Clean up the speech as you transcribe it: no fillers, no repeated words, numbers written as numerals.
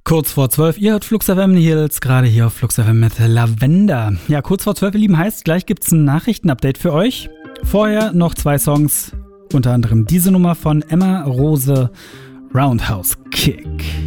Kurz vor 12, ihr hört Flux FM, Nils, gerade hier auf Flux FM mit Lavender. Ja, kurz vor 12, ihr Lieben, heißt, gleich gibt's ein Nachrichtenupdate für euch. Vorher noch 2 Songs, unter anderem diese Nummer von Emma Rose, Roundhouse Kick.